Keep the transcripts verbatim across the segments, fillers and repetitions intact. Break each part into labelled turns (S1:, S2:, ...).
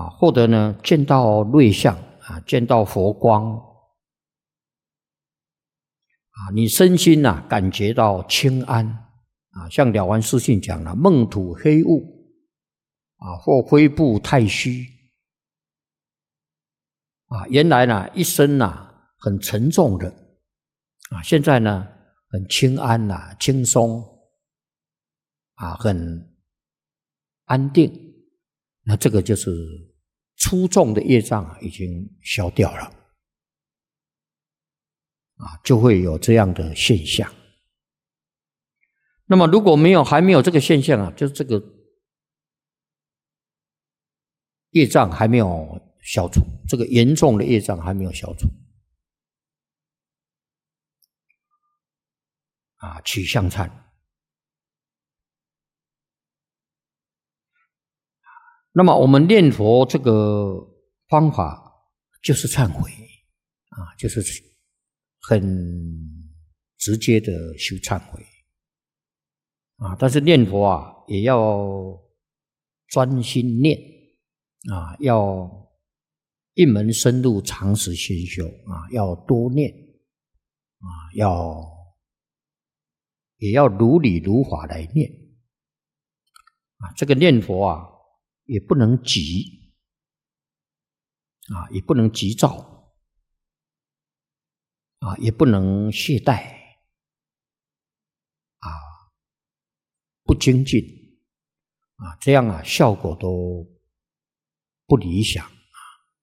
S1: 啊，或者呢见到瑞相啊，见到佛光啊，你身心啊感觉到清安啊，像了凡四训讲了，梦吐黑雾啊，或灰布太虚啊，原来呢一生呢很沉重的啊，现在呢很清安啊，轻松啊，很安定，那这个就是粗重的业障啊已经消掉了啊，就会有这样的现象。那么如果没有还没有这个现象啊，就是这个业障还没有消除，这个严重的业障还没有消除啊，取向忏。那么我们念佛这个方法就是忏悔啊，就是很直接的修忏悔啊。但是念佛啊，也要专心念啊，要一门深入，长时熏修啊，要多念啊，要也要如理如法来念啊。这个念佛啊，也不能急啊，也不能急躁啊，也不能懈怠啊，不精进啊，这样啊效果都不理想啊。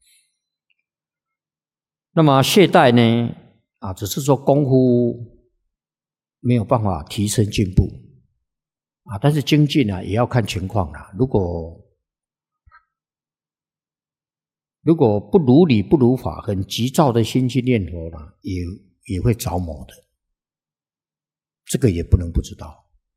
S1: 那么懈怠呢啊，只是说功夫没有办法提升进步啊，但是精进啊也要看情况啦。如果如果不如理不如法，很急躁的心去念佛呢，也也会着魔的，这个也不能不知道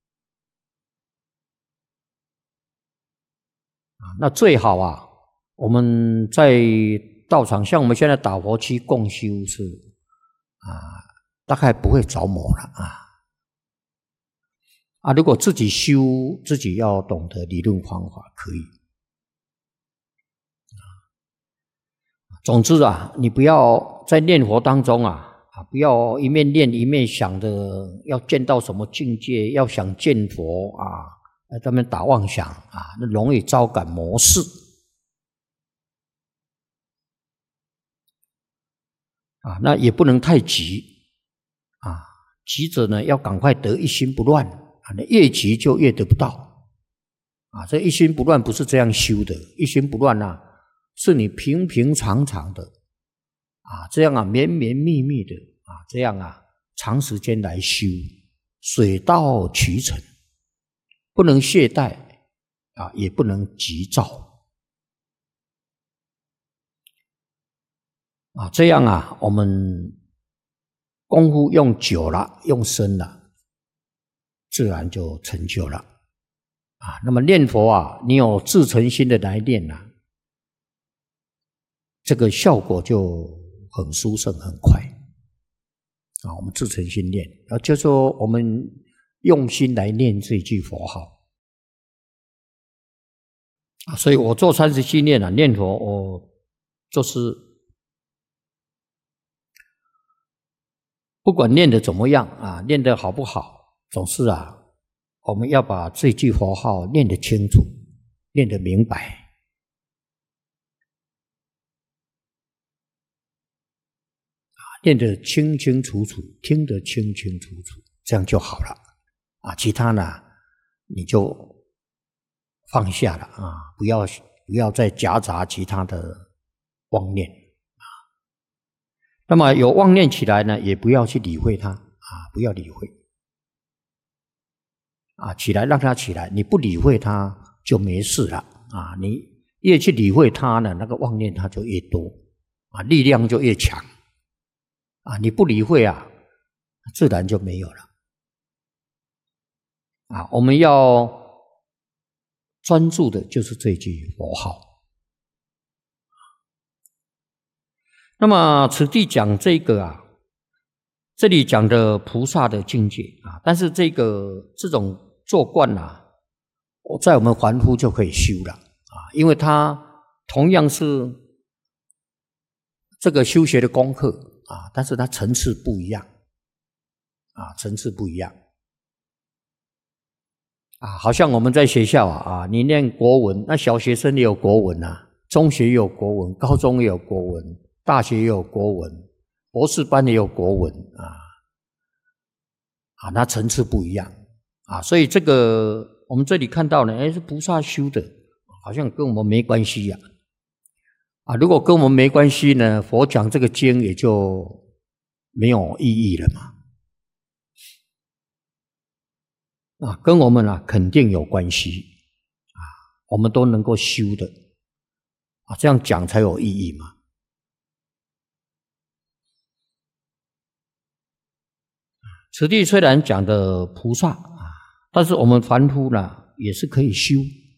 S1: 啊。那最好啊，我们在道场，像我们现在打佛七共修是啊，大概不会着魔了啊。啊，如果自己修，自己要懂得理论方法，可以。总之啊，你不要在念佛当中啊啊，不要一面念一面想着要见到什么境界，要想见佛啊，在那边打妄想啊，那容易招感魔事啊。那也不能太急啊，急着呢要赶快得一心不乱啊，那越急就越得不到啊。这一心不乱不是这样修的，一心不乱啊，是你平平常常的啊，这样啊绵绵密密的啊，这样啊长时间来修，水到渠成，不能懈怠啊，也不能急躁啊，这样啊我们功夫用久了，用深了，自然就成就了啊。那么念佛啊，你有自诚心的来念啊，这个效果就很殊胜很快啊！我们自诚心念，啊，就说我们用心来念这句佛号啊。所以我做三十七念啊，念佛我就是不管念得怎么样啊，念得好不好，总是啊，我们要把这句佛号念得清楚，念得明白。念得清清楚楚，听得清清楚楚，这样就好了啊。其他呢，你就放下了啊，不要不要再夹杂其他的妄念啊。那么有妄念起来呢，也不要去理会它啊，不要理会啊，起来让它起来，你不理会它就没事了啊。你越去理会它呢，那个妄念它就越多啊，力量就越强。啊，你不理会啊，自然就没有了啊。我们要专注的就是这句佛号。那么此地讲这个啊，这里讲的菩萨的境界啊，但是这个这种做观啊，在我们凡夫就可以修了啊，因为他同样是这个修学的功课啊，但是它层次不一样啊，层次不一样啊。好像我们在学校啊，啊，你念国文，那小学生也有国文啊，中学也有国文，高中也有国文，大学也有国文，博士班也有国文啊，啊，那层次不一样啊，所以这个我们这里看到呢，哎，是菩萨修的，好像跟我们没关系呀。啊，如果跟我们没关系呢，佛讲这个经也就没有意义了嘛。啊，跟我们啊肯定有关系啊，我们都能够修的啊，这样讲才有意义嘛。此地虽然讲的菩萨啊，但是我们凡夫呢也是可以修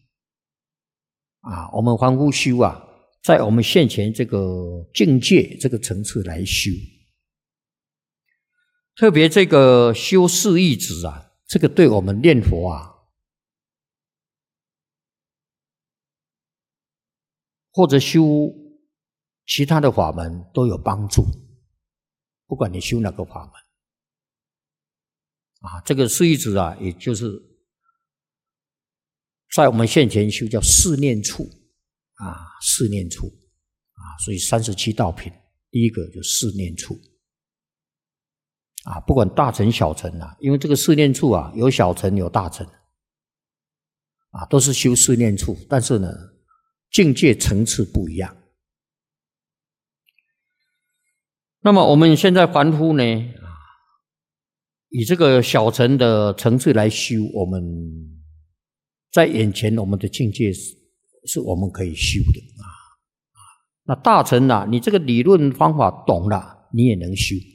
S1: 啊，我们凡夫修啊，在我们现前这个境界这个层次来修，特别这个修四义子啊，这个对我们念佛啊，或者修其他的法门都有帮助，不管你修哪个法门啊，这个四义子啊，也就是在我们现前修叫四念处啊，四念处啊，所以三十七道品，第一个就四念处啊，不管大乘小乘啊，因为这个四念处啊，有小乘有大乘啊，都是修四念处，但是呢，境界层次不一样。那么我们现在凡夫呢，以这个小乘的层次来修，我们在眼前我们的境界是是我们可以修的啊。那大乘啊，你这个理论方法懂了，你也能修。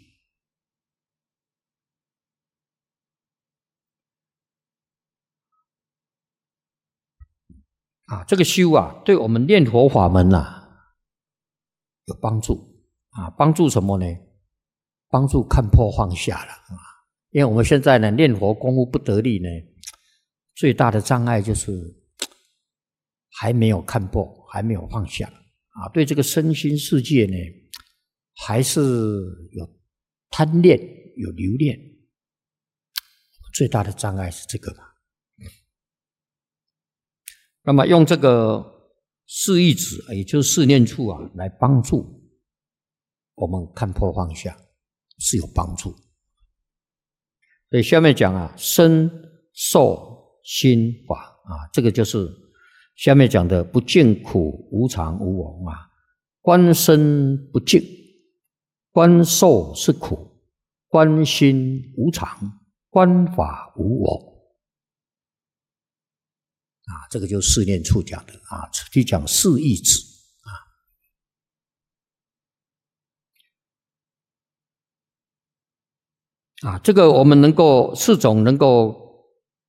S1: 啊，这个修啊，对我们念佛法门啊有帮助啊，帮助什么呢？帮助看破放下了啊。因为我们现在呢，念佛功夫不得力呢，最大的障碍就是还没有看破，还没有放下啊。对这个身心世界呢，还是有贪恋，有留恋。最大的障碍是这个嘛。那么用这个四义子，也就是四念处啊，来帮助我们看破放下，是有帮助。所以下面讲啊，身受心法啊，这个就是下面讲的不净苦无常无我啊。观身不净，观受是苦，观心无常，观法无我。啊，这个就是四念处讲的啊，此地讲四义子啊，啊，这个我们能够四种能够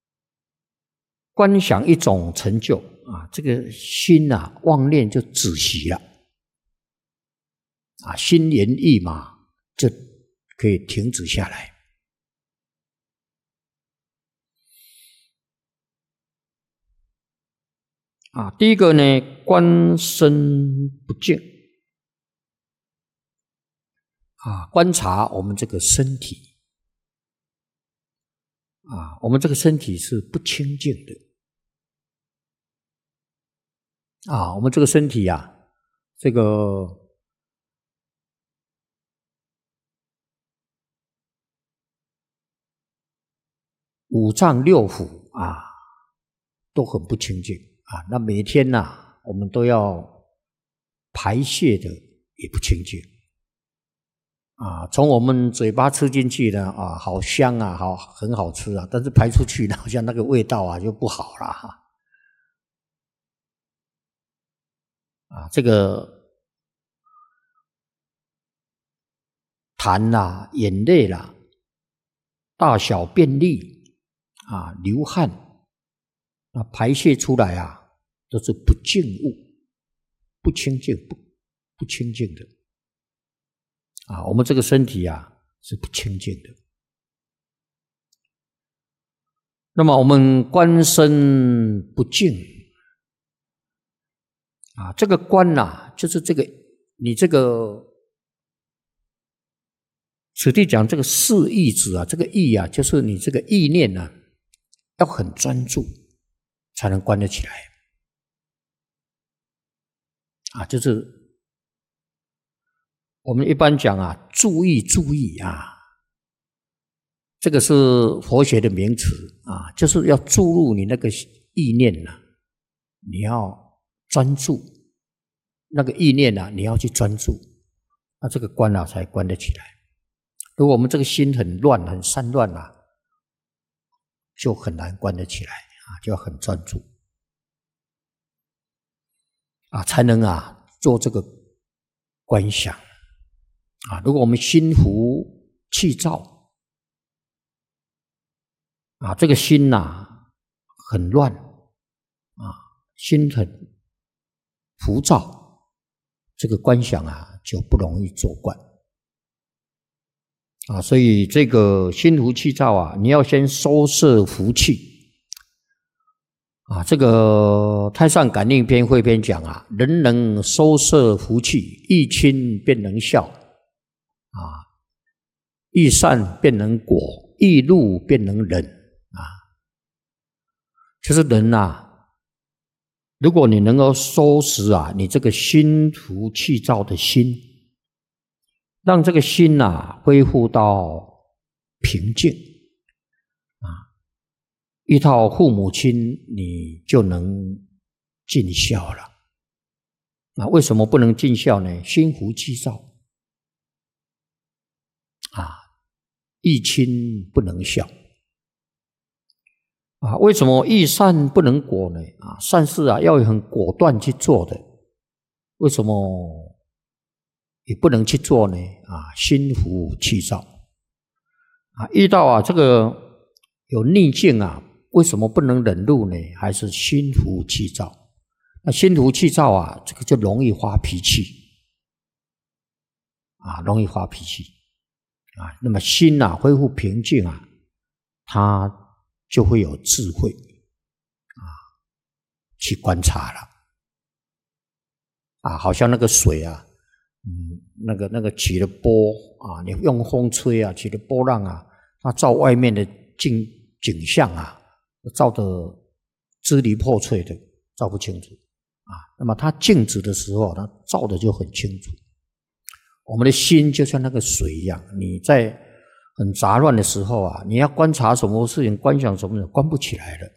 S1: 观想一种成就啊，这个心啊妄念就止息了啊，心猿意马就可以停止下来。啊，第一个呢，观身不净啊，观察我们这个身体啊，我们这个身体是不清净的啊，我们这个身体啊，这个五脏六腑啊都很不清净。啊，那每天呐、啊，我们都要排泄的也不清净啊。从我们嘴巴吃进去呢，啊，好香啊，好很好吃啊，但是排出去呢，好像那个味道啊就不好了哈。啊，这个痰啦、眼泪啦、大小便利啊、流汗，那排泄出来啊。都是不净物，不清净，不不清净的啊！我们这个身体啊是不清净的。那么我们观身不净啊，这个观呐、啊，就是这个你这个此地讲这个四意志啊，这个意啊，就是你这个意念啊，要很专注才能观得起来啊，就是我们一般讲啊，注意注意啊，这个是佛学的名词啊，就是要注入你那个意念呐、啊，你要专注那个意念啊，你要去专注，那这个观啊才观得起来。如果我们这个心很乱、很散乱啊，就很难观得起来啊，就要很专注啊，才能啊做这个观想啊。如果我们心浮气躁啊，这个心呐、啊、很乱啊，心很浮躁，这个观想啊就不容易做观。啊，所以这个心浮气躁啊，你要先收摄福气啊。这个《太上感应篇》汇编讲啊，人能收摄福气，亦亲便能孝啊，亦善便能果，亦怒便能忍啊。就是人啊，如果你能够收拾啊，你这个心浮气躁的心，让这个心呐、啊、恢复到平静啊，遇到父母亲你就能尽孝了。那为什么不能尽孝呢？心浮气躁啊，亦亲不能孝啊。为什么亦善不能果呢？啊，善事啊要很果断去做的，为什么也不能去做呢？啊，心浮气躁啊，遇到啊这个有逆境啊，为什么不能忍辱呢？还是心浮气躁？那心浮气躁啊，这个就容易发脾气啊，容易发脾气啊。那么心啊恢复平静啊，它就会有智慧啊，去观察了啊，好像那个水啊。嗯，那个那个起了波啊，你用风吹啊，起了波浪啊，它照外面的景景象啊，照得支离破碎的，照不清楚啊。那么它静止的时候，它照的就很清楚。我们的心就像那个水一样，你在很杂乱的时候啊，你要观察什么事情，观想什么事情，观不起来了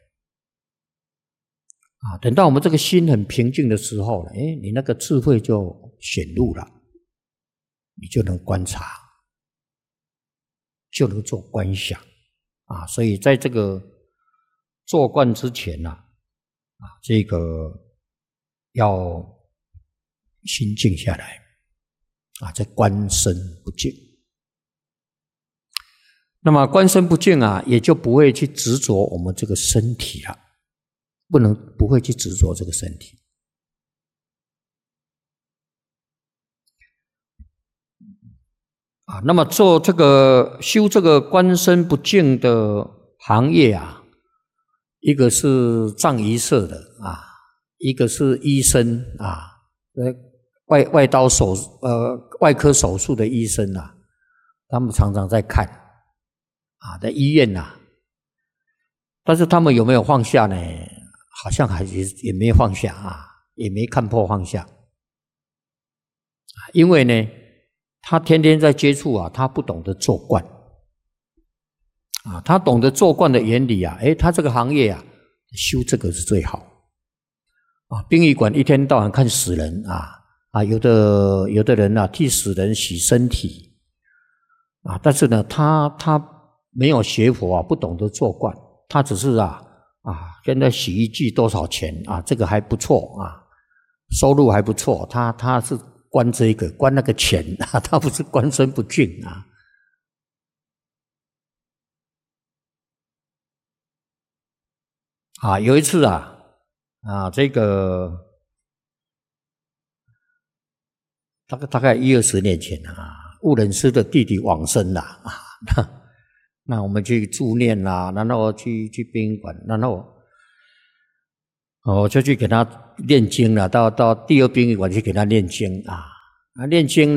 S1: 啊。等到我们这个心很平静的时候，哎，你那个智慧就显露了，你就能观察，就能做观想啊。所以在这个做观之前呢、啊，啊，这个要心静下来啊，这观身不净。那么观身不净啊，也就不会去执着我们这个身体了，不能不会去执着这个身体。啊，那么做这个修这个观身不净的行业啊，一个是藏医社的啊，一个是医生啊，呃，外外刀手呃外科手术的医生啊，他们常常在看啊，在医院呐，但是他们有没有放下呢？好像还也也没放下啊，也没看破放下，因为呢。他天天在接触啊，他不懂得做观啊，他懂得做观的原理啊，诶，他这个行业啊，修这个是最好啊。殡仪馆一天到晚看死人啊啊，有的有的人啊替死人洗身体啊，但是呢，他他没有学佛啊，不懂得做观，他只是啊啊，现在洗衣机多少钱啊？这个还不错啊，收入还不错，他他是。观这个，观那个钱啊，他不是观身不净啊。啊，有一次啊，啊，这个大概大概一二十年前啊，悟仁师的弟弟往生了啊，那那我们去助念啦，然后去去殡仪馆，然后我就去给他念经了，到到第二殡仪馆去给他念经啊。啊，念经呢，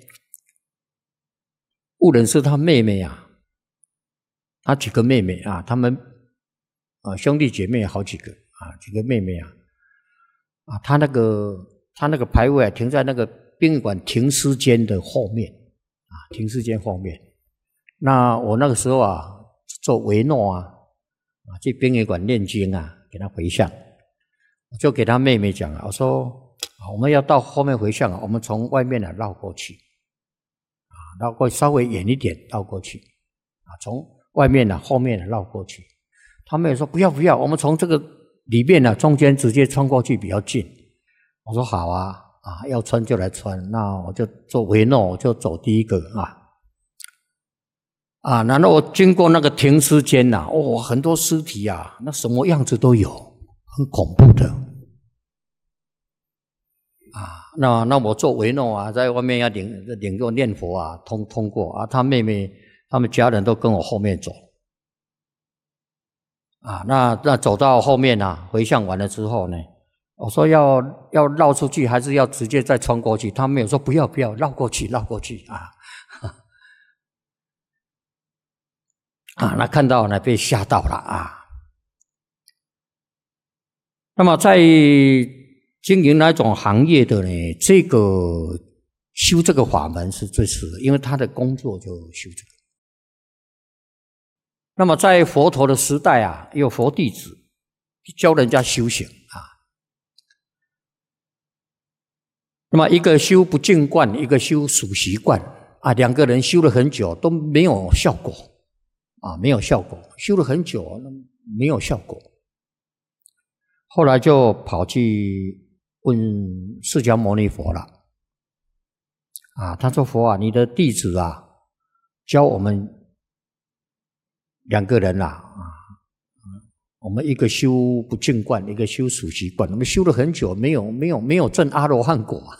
S1: 悟人是他妹妹啊，他几个妹妹啊，他们啊兄弟姐妹好几个啊，几个妹妹啊，啊，他那个他那个牌位啊，停在那个殡仪馆停尸间的后面啊，停尸间后面。那我那个时候啊，做维诺啊，啊，去殡仪馆念经啊，给他回向，我就给他妹妹讲啊，我说我们要到后面回向啊，我们从外面啊绕过去。绕过稍微远一点绕过去啊，从外面呢、啊、后面绕过去。他们也说不要不要，我们从这个里面呢、啊、中间直接穿过去比较近。我说好啊啊，要穿就来穿，那我就做维诺，我就走第一个啊啊，然后我经过那个停尸间呐、啊，哦，很多尸体啊，那什么样子都有，很恐怖的。啊，那那我做维诺啊，在外面要领领过念佛啊，通通过啊。他妹妹他们家人都跟我后面走，啊，那那走到后面啊，回向完了之后呢，我说要要绕出去，还是要直接再穿过去？他没有说不要不要，绕过去绕过去啊啊，那看到呢被吓到了啊。那么在经营那种行业的呢，这个修这个法门是最适合，因为他的工作就修这个。那么在佛陀的时代啊，有佛弟子教人家修行啊。那么一个修不净观，一个修属习惯啊，两个人修了很久都没有效果啊，没有效果，修了很久没有效果。后来就跑去问释迦牟尼佛了，啊，他说佛啊，你的弟子啊，教我们两个人啦、啊，啊，我们一个修不净观，一个修属习观，我们修了很久，没有没有没有证阿罗汉果。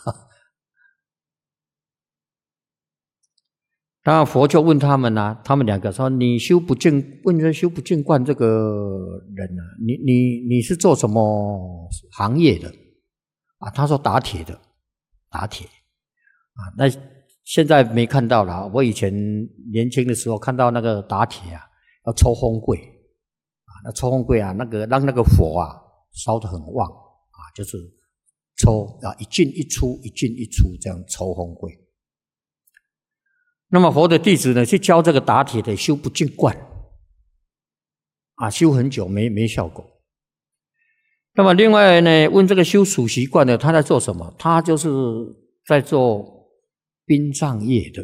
S1: 当然佛就问他们啊，他们两个说：“你修不净，问这修不净观这个人啊，你你你是做什么行业的？”啊，他说打铁的，打铁啊。那现在没看到了，我以前年轻的时候看到那个打铁啊，要抽风柜啊，那抽风柜啊，那个让那个火啊烧得很旺啊，就是抽啊一进一出，一进一出这样抽风柜。那么佛的弟子呢，去教这个打铁的修不净观啊，修很久没没效果。那么另外呢，问这个修属习惯的，他在做什么？他就是在做殡葬业的。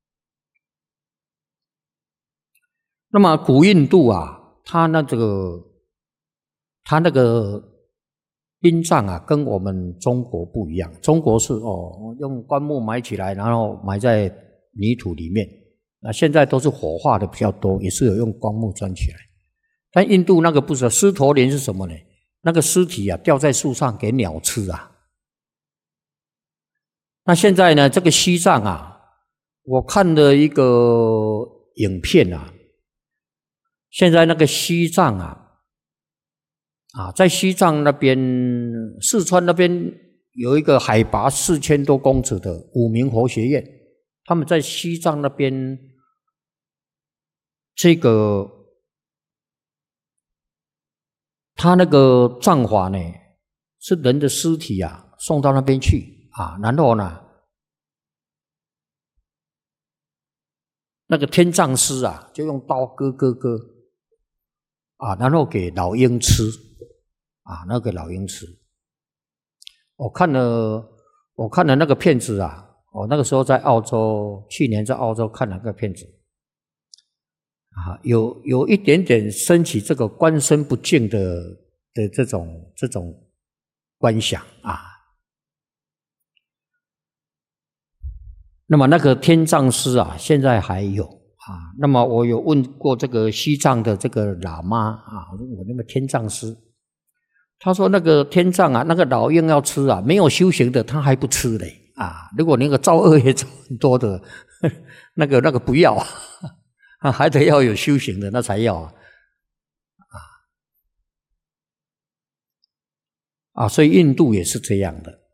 S1: 那么古印度啊，他那个他那个殡葬啊，跟我们中国不一样。中国是哦，用棺木埋起来，然后埋在泥土里面。那现在都是火化的比较多，也是有用棺木装起来。但印度那个不是，狮驼莲是什么呢？那个尸体啊，吊在树上给鸟吃啊。那现在呢，这个西藏啊，我看了一个影片啊，现在那个西藏啊，啊，在西藏那边，四川那边有一个海拔四千多公尺的五明佛学院，他们在西藏那边这个。他那个葬法呢，是人的尸体啊，送到那边去啊，然后呢，那个天葬师啊，就用刀割割割，啊，然后给老鹰吃，啊，那个老鹰吃。我看了，我看了那个片子啊，我那个时候在澳洲，去年在澳洲看了那个片子。啊，有有一点点升起这个观身不净的的这种这种观想啊。那么那个天葬师啊，现在还有啊。那么我有问过这个西藏的这个喇嘛啊，我那个天葬师，他说那个天葬啊，那个老鹰要吃啊，没有修行的他还不吃嘞啊。如果那个造恶业很多的，那个那个不要啊。啊，还得要有修行的，那才要啊！啊， 啊，所以印度也是这样的